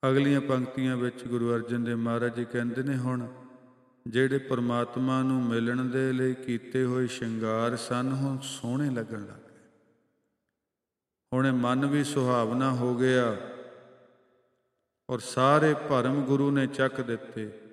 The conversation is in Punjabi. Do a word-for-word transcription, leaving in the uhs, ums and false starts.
ਅਗਲੀਆਂ ਪੰਕਤੀਆਂ ਵਿੱਚ ਗੁਰੂ ਅਰਜਨ ਦੇਵ ਮਹਾਰਾਜ ਜੀ ਕਹਿੰਦੇ ਨੇ, ਹੁਣ ਜਿਹੜੇ ਪਰਮਾਤਮਾ ਨੂੰ ਮਿਲਣ ਦੇ ਲਈ ਕੀਤੇ ਹੋਏ ਸ਼ਿੰਗਾਰ ਸਨ, ਹੁਣ ਸੋਹਣੇ ਲੱਗਣ ਲੱਗ ਗਏ। ਹੁਣ ਇਹ ਮਨ ਵੀ ਸੁਹਾਵਣਾ ਹੋ ਗਿਆ ਔਰ ਸਾਰੇ ਭਰਮ ਗੁਰੂ ਨੇ ਚੱਕ ਦਿੱਤੇ।